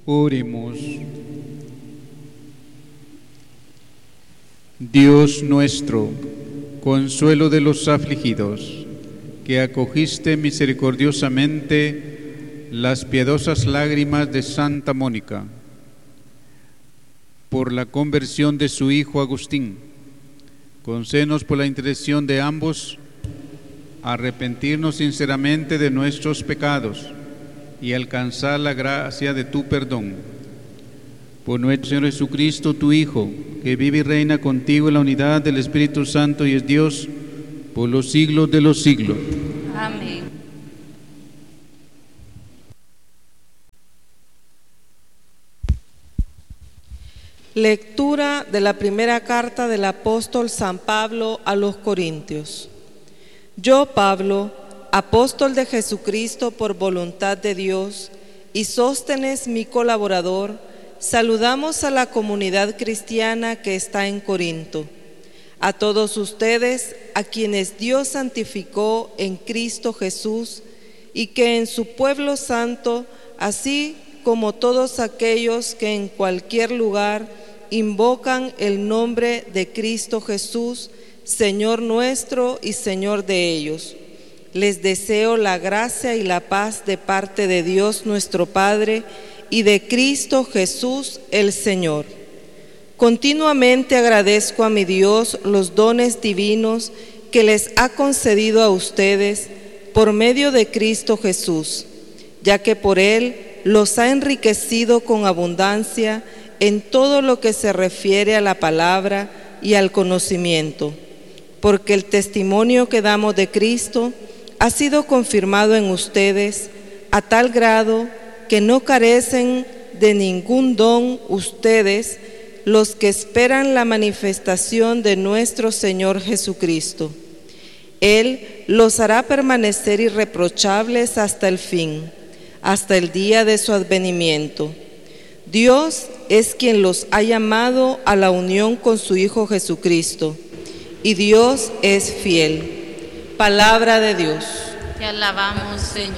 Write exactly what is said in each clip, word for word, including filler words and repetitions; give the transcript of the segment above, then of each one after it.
Oremos. Dios nuestro, consuelo de los afligidos, que acogiste misericordiosamente las piadosas lágrimas de Santa Mónica, por la conversión de su hijo Agustín, concédenos por la intercesión de ambos arrepentirnos sinceramente de nuestros pecados y alcanzar la gracia de tu perdón. Por nuestro Señor Jesucristo, tu Hijo, que vive y reina contigo en la unidad del Espíritu Santo y es Dios por los siglos de los siglos. Amén. Lectura de la primera carta del apóstol San Pablo a los Corintios. Yo, Pablo, apóstol de Jesucristo por voluntad de Dios, y Sóstenes, mi colaborador, saludamos a la comunidad cristiana que está en Corinto. A todos ustedes, a quienes Dios santificó en Cristo Jesús, y que en su pueblo santo, así como todos aquellos que en cualquier lugar invocan el nombre de Cristo Jesús, Señor nuestro y Señor de ellos. Les deseo la gracia y la paz de parte de Dios nuestro Padre y de Cristo Jesús el Señor. Continuamente agradezco a mi Dios los dones divinos que les ha concedido a ustedes por medio de Cristo Jesús, ya que por Él los ha enriquecido con abundancia en todo lo que se refiere a la palabra y al conocimiento, porque el testimonio que damos de Cristo ha sido confirmado en ustedes a tal grado que no carecen de ningún don ustedes, los que esperan la manifestación de nuestro Señor Jesucristo. Él los hará permanecer irreprochables hasta el fin, hasta el día de su advenimiento. Dios es quien los ha llamado a la unión con su Hijo Jesucristo, y Dios es fiel. Palabra de Dios. Te alabamos, Señor.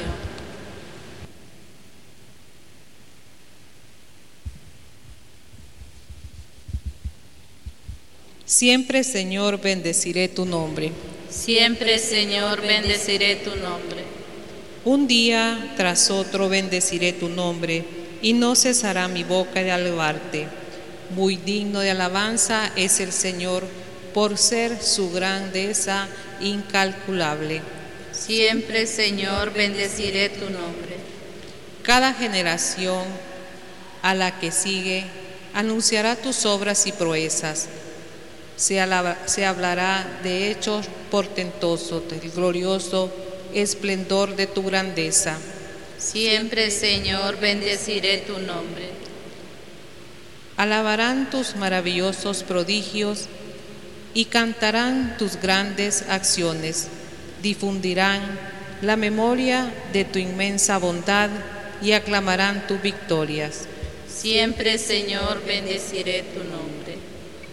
Siempre, Señor, bendeciré tu nombre. Siempre, Señor, bendeciré tu nombre. Un día tras otro bendeciré tu nombre, y no cesará mi boca de alabarte. Muy digno de alabanza es el Señor, por ser su grandeza incalculable. Siempre, Señor, bendeciré tu nombre. Cada generación a la que sigue anunciará tus obras y proezas. Se, alaba, se hablará de hechos portentosos, del glorioso esplendor de tu grandeza. Siempre, Señor, bendeciré tu nombre. Alabarán tus maravillosos prodigios y cantarán tus grandes acciones. Difundirán la memoria de tu inmensa bondad y aclamarán tus victorias. Siempre, Señor, bendeciré tu nombre.